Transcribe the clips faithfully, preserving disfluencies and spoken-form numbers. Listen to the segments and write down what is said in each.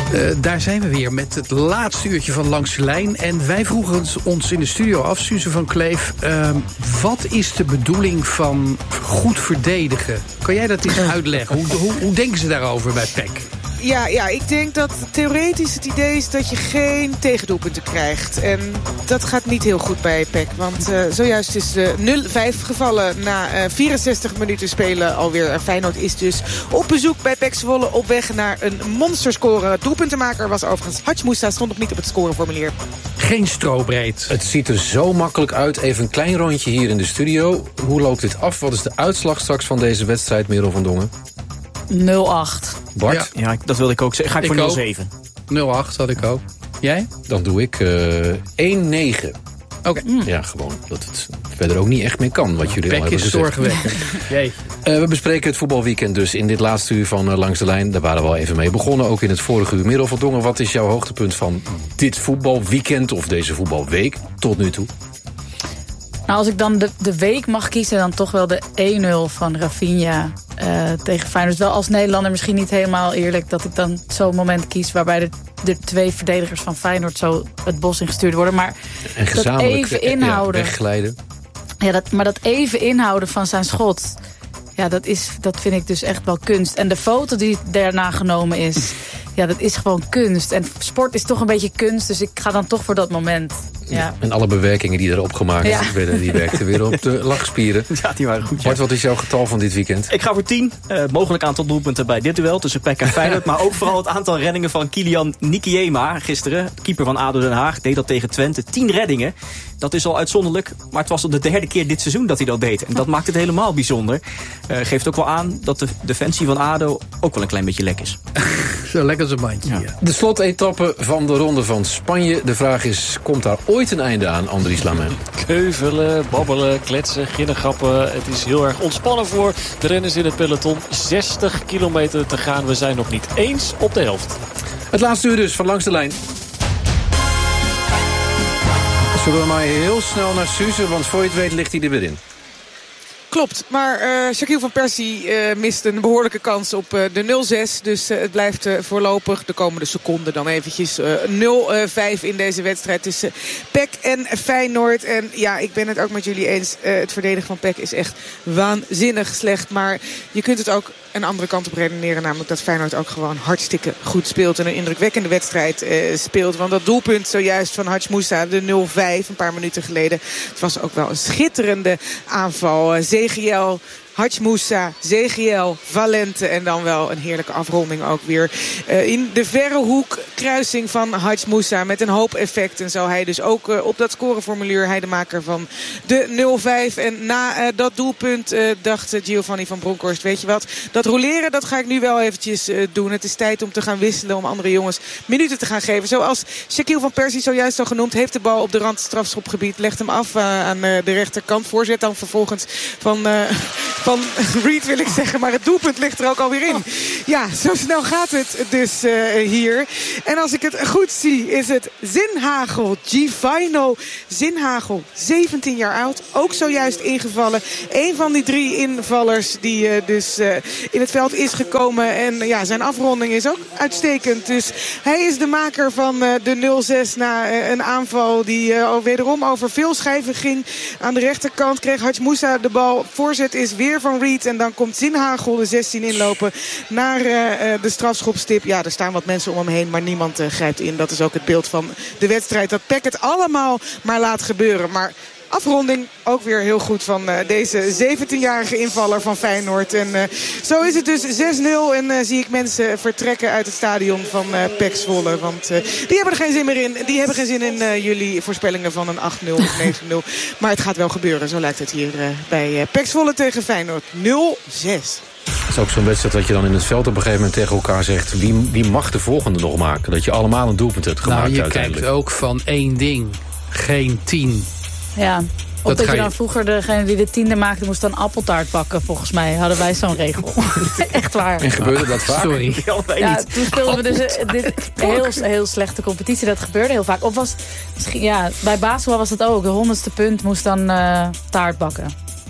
Uh, daar zijn we weer met het laatste uurtje van Langs de Lijn. En wij vroegen ons in de studio af, Suze van Kleef... Uh, wat is de bedoeling van goed verdedigen? Kan jij dat eens uitleggen? Hoe, hoe, hoe denken ze daarover bij P E C? Ja, ja, ik denk dat theoretisch het idee is dat je geen tegendoelpunten krijgt. En dat gaat niet heel goed bij P E C. Want uh, zojuist is uh, nul vijf gevallen na uh, vierenzestig minuten spelen alweer. En Feyenoord is dus op bezoek bij P E C Zwolle op weg naar een monsterscore. Doelpuntenmaker was overigens Hadj Moussa, stond nog niet op het scoreformulier. Geen strobreed. Het ziet er zo makkelijk uit. Even een klein rondje hier in de studio. Hoe loopt dit af? Wat is de uitslag straks van deze wedstrijd, Merel van Dongen? nul acht. Bart? Ja, ja, dat wilde ik ook zeggen. Ga ik, ik voor nul zeven. nul acht had ik ook. Jij? Dan doe ik uh, één negen. Oké. Okay. Mm. Ja, gewoon dat het verder ook niet echt meer kan, wat jullie al hebben gezegd. P E C is zorgwekkend. uh, we bespreken het voetbalweekend dus in dit laatste uur van uh, Langs de Lijn. Daar waren we al even mee begonnen, ook in het vorige uur. Merel van Dongen, wat is jouw hoogtepunt van dit voetbalweekend of deze voetbalweek tot nu toe? Nou, als ik dan de, de week mag kiezen, dan toch wel de één nul van Rafinha uh, tegen Feyenoord. Wel als Nederlander misschien niet helemaal eerlijk dat ik dan zo'n moment kies waarbij de, de twee verdedigers van Feyenoord zo het bos ingestuurd worden. Maar en gezamenlijk dat even inhouden, ja, wegglijden. Ja, dat, maar dat even inhouden van zijn schot, ja, dat, is, dat vind ik dus echt wel kunst. En de foto die daarna genomen is, ja, dat is gewoon kunst. En sport is toch een beetje kunst, dus ik ga dan toch voor dat moment. Ja. En alle bewerkingen die erop gemaakt ja. werden, die werkten weer op de lachspieren. Ja, die waren goed. Bart, ja. Wat is jouw getal van dit weekend? Ik ga voor tien. Uh, mogelijk aantal doelpunten bij dit duel tussen P E C en Feyenoord. Maar ook vooral het aantal reddingen van Kylian Nikiema gisteren. Keeper van A D O Den Haag deed dat tegen Twente. tien reddingen. Dat is al uitzonderlijk. Maar het was al de derde keer dit seizoen dat hij dat deed. En dat maakt het helemaal bijzonder. Uh, geeft ook wel aan dat de defensie van A D O ook wel een klein beetje lek is. Zo lekker als een mandje. Ja. De slotetappe van de Ronde van Spanje. De vraag is, komt daar ooit een einde aan, Andries Lamin? Keuvelen, babbelen, kletsen, ginnegappen. Het is heel erg ontspannen voor de renners in het peloton. zestig kilometer te gaan. We zijn nog niet eens op de helft. Het laatste uur dus van Langs de Lijn. Zullen we maar heel snel naar Suze, want voor je het weet ligt hij er weer in. Klopt, maar uh, Shaquille van Persie uh, mist een behoorlijke kans op uh, de nul zes. Dus uh, het blijft uh, voorlopig de komende seconden dan eventjes uh, nul vijf in deze wedstrijd tussen P E C en Feyenoord. En ja, ik ben het ook met jullie eens. Uh, het verdedigen van P E C is echt waanzinnig slecht. Maar je kunt het ook een andere kant op redeneren. Namelijk dat Feyenoord ook gewoon hartstikke goed speelt. En een indrukwekkende wedstrijd uh, speelt. Want dat doelpunt zojuist van Hadj Moussa, de nul vijf, een paar minuten geleden. Het was ook wel een schitterende aanval. Uh, Zegiel, Hadj Moussa, Zegiel, Valente en dan wel een heerlijke afronding ook weer. Uh, in de verre hoek, kruising van Hadj Moussa met een hoop effect. En zo hij dus ook uh, op dat scoreformulier, hij de maker van de nul vijf. En na uh, dat doelpunt uh, dacht uh, Giovanni van Bronckhorst, weet je wat, dat roleren, dat ga ik nu wel eventjes uh, doen. Het is tijd om te gaan wisselen, om andere jongens minuten te gaan geven. Zoals Shaquille van Persie zojuist al genoemd, heeft de bal op de rand strafschopgebied, legt hem af uh, aan uh, de rechterkant. Voorzet dan vervolgens van... Uh, Van Reed wil ik zeggen, maar het doelpunt ligt er ook alweer in. Ja, zo snel gaat het dus uh, hier. En als ik het goed zie, is het Zinhagel. Givino Zinhagel, zeventien jaar oud. Ook zojuist ingevallen. Eén van die drie invallers die uh, dus uh, in het veld is gekomen. En ja, zijn afronding is ook uitstekend. Dus hij is de maker van uh, de nul zes na uh, een aanval die uh, wederom over veel schijven ging. Aan de rechterkant kreeg Hadj Moussa de bal. Voorzet is weer van Reed. En dan komt Zinhagel de zestien inlopen naar uh, de strafschopstip. Ja, er staan wat mensen om hem heen, maar niemand uh, grijpt in. Dat is ook het beeld van de wedstrijd. Dat P E C het allemaal maar laat gebeuren. Maar afronding ook weer heel goed van uh, deze zeventienjarige invaller van Feyenoord. En uh, zo is het dus zes nul. En uh, zie ik mensen vertrekken uit het stadion van uh, P E C Zwolle. Want uh, die hebben er geen zin meer in. Die hebben geen zin in uh, jullie voorspellingen van een acht nul of negen nul. Maar het gaat wel gebeuren. Zo lijkt het hier uh, bij uh, P E C Zwolle tegen Feyenoord. nul zes. Het is ook zo'n wedstrijd dat je dan in het veld op een gegeven moment tegen elkaar zegt, wie, wie mag de volgende nog maken? Dat je allemaal een doelpunt hebt gemaakt nou, je uiteindelijk. kijkt ook van één ding. Geen tien. Ja. Of dat, dat je dan je... vroeger degene die de tiende maakte moest dan appeltaart bakken. Volgens mij hadden wij zo'n regel. Echt waar. En gebeurde dat vaak? Sorry. Ja, toen speelden we dus uh, dit heel, heel slechte competitie. Dat gebeurde heel vaak. Of was misschien, ja, bij basketbal was het ook. De honderdste punt moest dan uh, taart bakken.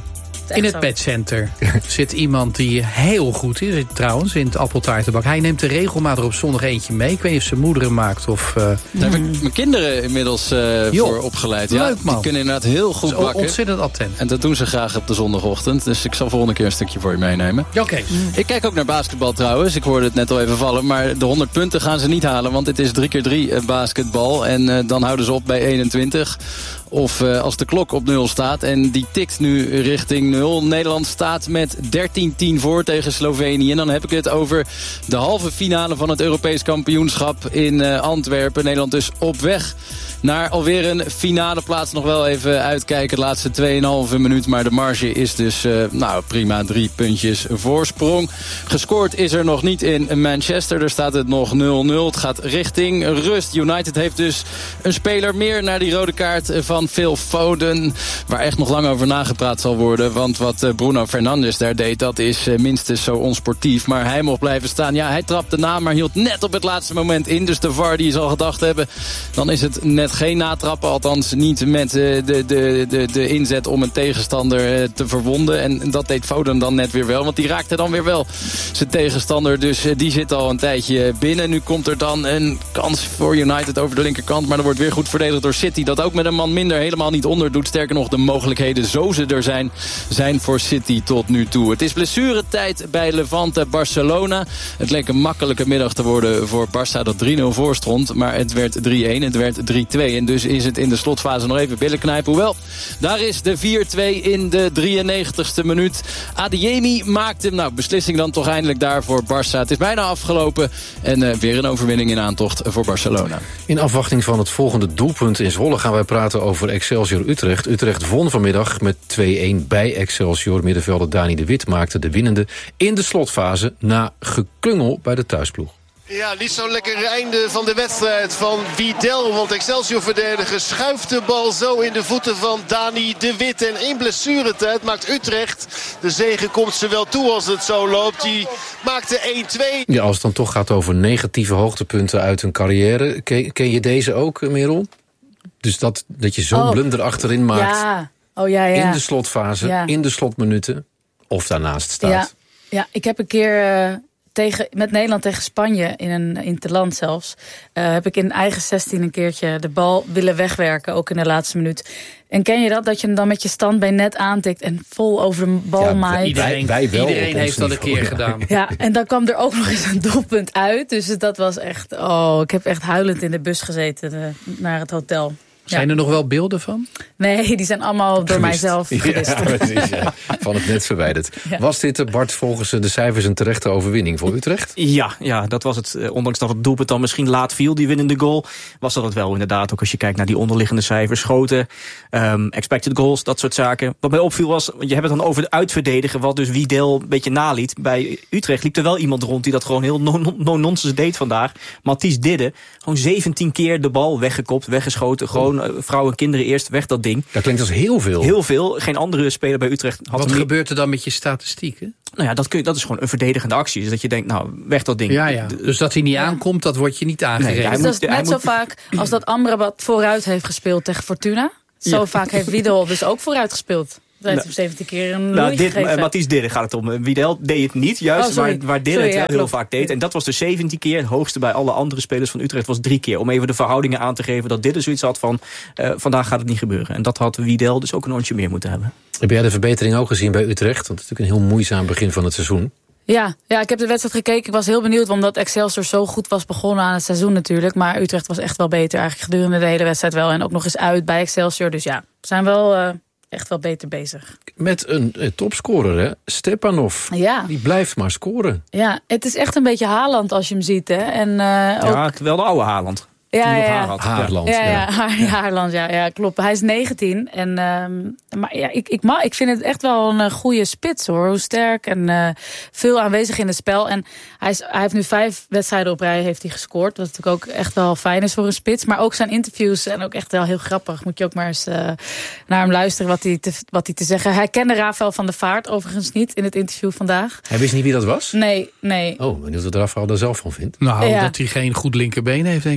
In het petcenter zit iemand die heel goed is, trouwens, in het appeltaartenbak. Hij neemt er regelmatig op zondag eentje mee. Ik weet niet of zijn moeder hem maakt of... Uh... Daar heb ik mijn kinderen inmiddels uh, Jo, voor opgeleid. Ja, leuk man. Die kunnen inderdaad heel goed bakken. Ontzettend attent. En dat doen ze graag op de zondagochtend. Dus ik zal volgende keer een stukje voor je meenemen. Oké. Okay. Ik kijk ook naar basketbal trouwens. Ik hoorde het net al even vallen. Maar de honderd punten gaan ze niet halen. Want het is drie keer drie basketbal. En uh, dan houden ze op bij eenentwintig. Of uh, als de klok op nul staat. En die tikt nu richting nul. Nederland staat met dertien tien voor tegen Slovenië. En dan heb ik het over de halve finale van het Europees kampioenschap in uh, Antwerpen. Nederland dus op weg naar alweer een finale plaats. Nog wel even uitkijken de laatste tweeënhalve minuut. Maar de marge is dus uh, nou prima drie puntjes voorsprong. Gescoord is er nog niet in Manchester. Er staat het nog nul nul. Het gaat richting rust. United heeft dus een speler meer naar die rode kaart van Phil Foden. Waar echt nog lang over nagepraat zal worden. Want wat Bruno Fernandes daar deed, dat is minstens zo onsportief. Maar hij mocht blijven staan. Ja, hij trapte na, maar hield net op het laatste moment in. Dus de V A R die zal gedacht hebben, dan is het net geen natrappen. Althans niet met de, de, de, de inzet om een tegenstander te verwonden. En dat deed Foden dan net weer wel. Want die raakte dan weer wel zijn tegenstander. Dus die zit al een tijdje binnen. Nu komt er dan een kans voor United over de linkerkant. Maar er wordt weer goed verdedigd door City. Dat ook met een man minder helemaal niet onder doet. Sterker nog, de mogelijkheden zo ze er zijn, zijn voor City tot nu toe. Het is blessuretijd bij Levante Barcelona. Het leek een makkelijke middag te worden voor Barça dat drie nul voor stond. Maar het werd drie-een, het werd drie-twee. En dus is het in de slotfase nog even billen knijpen. Hoewel, daar is de vier-twee in de drieënnegentigste minuut. Adeyemi maakt hem. Nou, beslissing dan toch eindelijk daar voor Barça. Het is bijna afgelopen. En uh, weer een overwinning in aantocht voor Barcelona. In afwachting van het volgende doelpunt in Zwolle gaan wij praten over Excelsior Utrecht. Utrecht won vanmiddag met twee-een bij Excelsior. Middenvelder Dani de Wit maakte de winnende in de slotfase na geklungel bij de thuisploeg. Ja, niet zo'n lekker einde van de wedstrijd van Widel. Want Excelsior-verdediger schuift de bal zo in de voeten van Dani de Wit. En in blessuretijd maakt Utrecht. De zege komt ze wel toe als het zo loopt. Die maakte één-twee. Ja, als het dan toch gaat over negatieve hoogtepunten uit een carrière. Ken, ken je deze ook, Merel? Dus dat, dat je zo'n oh. blunder achterin maakt. Ja. Oh, ja, ja. In de slotfase, ja. in de slotminuten. Of daarnaast staat. Ja, ja ik heb een keer... Uh... Tegen, met Nederland tegen Spanje, in een interland zelfs... Uh, heb ik in eigen zestien een keertje de bal willen wegwerken, ook in de laatste minuut. En ken je dat, dat je hem dan met je standbeen net aantikt... en vol over de bal ja, maait? Iedereen, wij wel iedereen heeft dat een keer ja. gedaan. Ja, en dan kwam er ook nog eens een doelpunt uit. Dus dat was echt... Oh, ik heb echt huilend in de bus gezeten uh, naar het hotel. Zijn ja. er nog wel beelden van? Nee, die zijn allemaal door gewist. mijzelf gewist. Ja, precies, ja. Van het net verwijderd. Ja. Was dit, Bart, volgens de cijfers een terechte overwinning voor Utrecht? Ja, ja, dat was het. Ondanks dat het doelpunt dan misschien laat viel, die winnende goal, was dat het wel inderdaad. Ook als je kijkt naar die onderliggende cijfers, schoten, um, expected goals, dat soort zaken. Wat mij opviel was, je hebt het dan over het uitverdedigen, wat dus Widel een beetje naliet. Bij Utrecht liep er wel iemand rond die dat gewoon heel no-nonsense no deed vandaag. Matthijs Didde, gewoon zeventien keer de bal weggekopt, weggeschoten, gewoon vrouwen en kinderen eerst weg dat ding. Dat klinkt als heel veel. Heel veel. Geen andere speler bij Utrecht had. Wat hem gebeurt er dan met je statistieken? Nou ja, dat, kun je, dat is gewoon een verdedigende actie. Dus dat je denkt, nou, weg dat ding. Ja, ja. Dus dat hij niet ja. aankomt, dat wordt je niet aangegeven. Nee, hij dus moet, dat is net zo moet... vaak als dat Amrabat vooruit heeft gespeeld tegen Fortuna. Zo ja. vaak heeft Widel dus ook vooruit gespeeld. Hij heeft hem zeventien keer een nou, dit, uh, Matthijs Didde gaat het om. Widel deed het niet, juist, oh, waar, waar Didde het ja, heel klopt. vaak deed. En dat was dus zeventien keer. Het hoogste bij alle andere spelers van Utrecht was drie keer. Om even de verhoudingen aan te geven dat Didde zoiets had van... Uh, vandaag gaat het niet gebeuren. En dat had Widel dus ook een onsje meer moeten hebben. Heb jij de verbetering ook gezien bij Utrecht? Want het is natuurlijk een heel moeizaam begin van het seizoen. Ja, ja, ik heb de wedstrijd gekeken. Ik was heel benieuwd, omdat Excelsior zo goed was begonnen aan het seizoen natuurlijk. Maar Utrecht was echt wel beter eigenlijk gedurende de hele wedstrijd wel. En ook nog eens uit bij Excelsior. Dus ja, we zijn wel... Uh, echt wel beter bezig. Met een, een topscorer, hè? Stepanov. Ja. Die blijft maar scoren. Ja, het is echt een beetje Haaland als je hem ziet, hè? En, uh, ja, ook... wel de oude Haaland. Ja, ja, haar had. Haarland. Ja, ja, ja. Haar, Haarland, ja, ja, klopt. Hij is negentien. En, um, maar ja, ik, ik, mag, ik vind het echt wel een uh, goede spits, hoor. Hoe sterk en uh, veel aanwezig in het spel. En hij, is, hij heeft nu vijf wedstrijden op rij heeft hij gescoord. Wat natuurlijk ook echt wel fijn is voor een spits. Maar ook zijn interviews zijn ook echt wel heel grappig. Moet je ook maar eens uh, naar hem luisteren wat hij, te, wat hij te zeggen. Hij kende Rafael van der Vaart overigens niet in het interview vandaag. Hij wist niet wie dat was? Nee, nee. Oh, benieuwd wat Rafael daar zelf van vindt. Nou, ja. dat hij geen goed linkerbeen heeft, denk ik.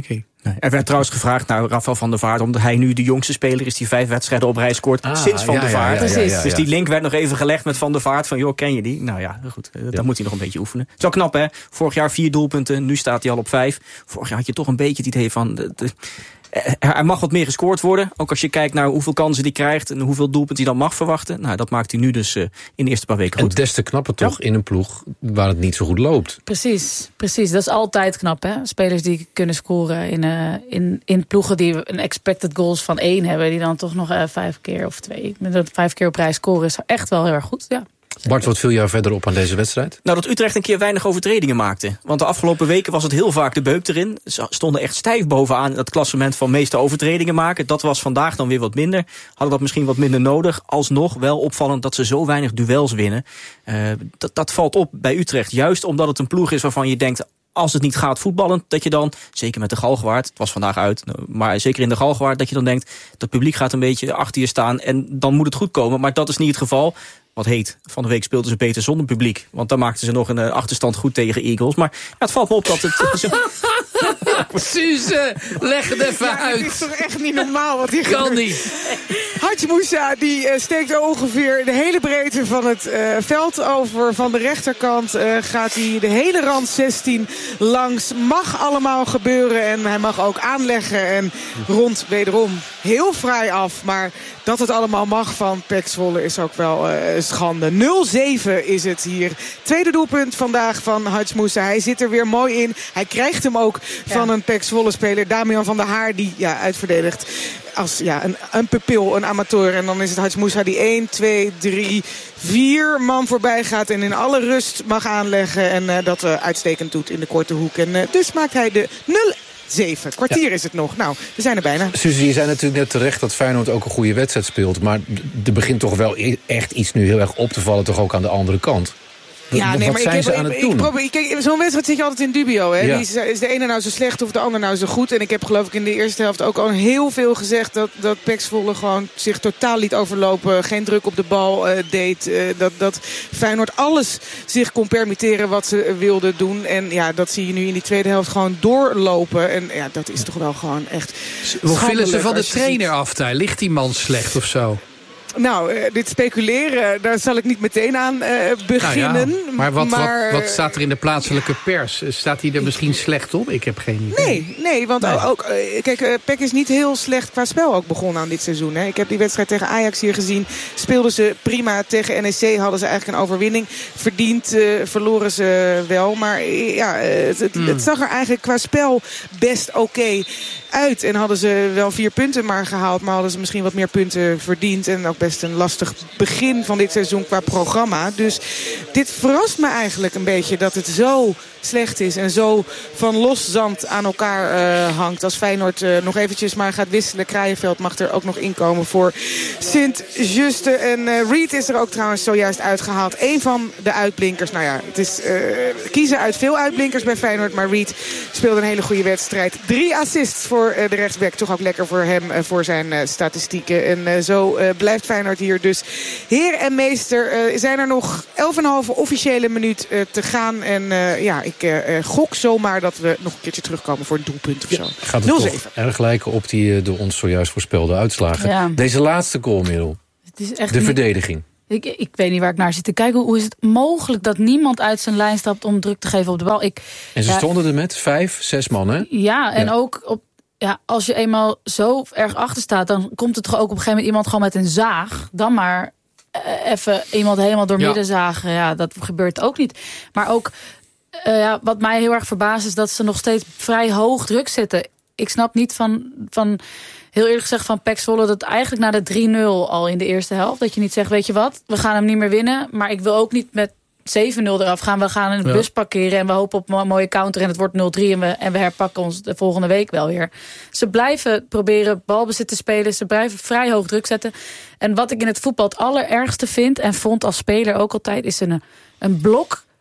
Nee. Er werd trouwens gevraagd naar Rafael van der Vaart, omdat hij nu de jongste speler is die vijf wedstrijden op rij scoort ah, sinds Van ja, der Vaart. Ja, ja, ja, ja, ja. Dus die link werd nog even gelegd met Van der Vaart van, joh, ken je die? Nou ja, goed, ja. Dan moet hij nog een beetje oefenen. Het is wel knap, hè? Vorig jaar vier doelpunten, nu staat hij al op vijf. Vorig jaar had je toch een beetje het idee van, de, de, er mag wat meer gescoord worden. Ook als je kijkt naar hoeveel kansen hij krijgt en hoeveel doelpunten hij dan mag verwachten. Nou, dat maakt hij nu dus uh, in de eerste paar weken goed. En des te knapper toch ja. in een ploeg waar het niet zo goed loopt. Precies, precies. Dat is altijd knap, hè? Spelers die kunnen scoren in, uh, in, in ploegen die een expected goals van één hebben, die dan toch nog uh, vijf keer of twee, met vijf keer op rij scoren, is echt wel heel erg goed, ja. Bart, wat viel jou verder op aan deze wedstrijd? Nou, dat Utrecht een keer weinig overtredingen maakte. Want de afgelopen weken was het heel vaak de beuk erin. Ze stonden echt stijf bovenaan in dat klassement van meeste overtredingen maken. Dat was vandaag dan weer wat minder. Hadden dat misschien wat minder nodig. Alsnog wel opvallend dat ze zo weinig duels winnen. Uh, dat, dat valt op bij Utrecht. Juist omdat het een ploeg is waarvan je denkt, als het niet gaat voetballend, dat je dan, zeker met de Galgenwaard, het was vandaag uit, maar zeker in de Galgenwaard, dat je dan denkt, dat publiek gaat een beetje achter je staan en dan moet het goed komen. Maar dat is niet het geval. Wat heet, van de week speelden ze beter zonder publiek. Want dan maakten ze nog een achterstand goed tegen Eagles. Maar ja, het valt me op dat het... zo... Suze, leg het even ja, uit. Het is toch echt niet normaal wat hier kan gebeurt. niet. Hadji Moussa die uh, steekt ongeveer de hele breedte van het uh, veld over. Van de rechterkant uh, gaat hij de hele rand zestien langs. Mag allemaal gebeuren en hij mag ook aanleggen. En rond wederom heel fraai af. Maar dat het allemaal mag van P E C Zwolle is ook wel uh, schande. nul zeven is het hier. Tweede doelpunt vandaag van Hadji Moussa. Hij zit er weer mooi in. Hij krijgt hem ook ja. van een P E C Zwolle speler. Damian van der Haar die ja, uitverdedigt als ja, een, een pupil, een amateur. En dan is het Hadji Moussa die één, twee, drie, vier man voorbij gaat. En in alle rust mag aanleggen. En uh, dat uh, uitstekend doet in de korte hoek. En uh, dus maakt hij de nul zeven. Kwartier ja. is het nog. Nou, we zijn er bijna. Suzy, je zei natuurlijk net terecht dat Feyenoord ook een goede wedstrijd speelt. Maar er begint toch wel echt iets nu heel erg op te vallen, toch ook aan de andere kant. Ja, nee, wat maar zijn ik ze heb, aan ik, het doen? Ik probeer, kijk, zo'n wedstrijd zit je altijd in dubio. Hè? Ja. Is, is de ene nou zo slecht of de ander nou zo goed? En ik heb geloof ik in de eerste helft ook al heel veel gezegd dat, dat P E C Zwolle gewoon zich totaal liet overlopen. Geen druk op de bal uh, deed. Uh, dat, dat Feyenoord alles zich kon permitteren wat ze wilden doen. En ja, dat zie je nu in die tweede helft gewoon doorlopen. En ja, dat is toch wel gewoon echt Hoe vinden ze van de ziet. trainer af? Daar ligt die man slecht of zo? Nou, uh, dit speculeren, daar zal ik niet meteen aan uh, beginnen. Nou ja, maar wat, maar wat, wat staat er in de plaatselijke pers? Staat hij er misschien slecht op? Ik heb geen idee. Nee, nee want nee. ook, uh, kijk, uh, P E C is niet heel slecht qua spel ook begonnen aan dit seizoen. Hè. Ik heb die wedstrijd tegen Ajax hier gezien. Speelden ze prima tegen N E C, hadden ze eigenlijk een overwinning. Verdiend uh, verloren ze wel. Maar uh, ja, uh, het, het, mm. het zag er eigenlijk qua spel best oké okay uit. En hadden ze wel vier punten maar gehaald. Maar hadden ze misschien wat meer punten verdiend. En ook best een lastig begin van dit seizoen qua programma. Dus dit verrast me eigenlijk een beetje dat het zo slecht is. En zo van los zand aan elkaar uh, hangt. Als Feyenoord uh, nog eventjes maar gaat wisselen. Kraaienveld mag er ook nog inkomen voor Sint-Juste. En uh, Reed is er ook trouwens zojuist uitgehaald. Eén van de uitblinkers. Nou ja, het is uh, kiezen uit veel uitblinkers bij Feyenoord. Maar Reed speelde een hele goede wedstrijd. Drie assists voor uh, de rechtsback. Toch ook lekker voor hem, uh, voor zijn uh, statistieken. En uh, zo uh, blijft Feyenoord hier dus heer en meester. Uh, zijn er nog elf en een halve officiële minuut uh, te gaan. En uh, ja, ik uh, gok zomaar dat we nog een keertje terugkomen voor een doelpunt of zo. Ja, gaat het toch erg lijken op die uh, door ons zojuist voorspelde uitslagen. Ja. Deze laatste goal, Merel. Het is echt de niet... verdediging. Ik, ik weet niet waar ik naar zit te kijken. Hoe is het mogelijk dat niemand uit zijn lijn stapt om druk te geven op de bal? Ik, en ze ja, stonden er met vijf, zes man, hè? Ja, en ja. ook op, ja, als je eenmaal zo erg achter staat, dan komt het toch ook op een gegeven moment iemand gewoon met een zaag. Dan maar uh, even iemand helemaal door midden ja. zagen. Ja, dat gebeurt ook niet. Maar ook, uh, ja, wat mij heel erg verbaast is dat ze nog steeds vrij hoog druk zetten. Ik snap niet van, van heel eerlijk gezegd van P E C Zwolle dat eigenlijk na de drie nul al in de eerste helft, dat je niet zegt, weet je wat, we gaan hem niet meer winnen. Maar ik wil ook niet met zeven nul eraf gaan. We gaan een ja. bus parkeren en we hopen op een mooie counter en het wordt nul drie en we, en we herpakken ons de volgende week wel weer. Ze blijven proberen balbezit te spelen. Ze blijven vrij hoog druk zetten. En wat ik in het voetbal het allerergste vind en vond als speler ook altijd is een, een blok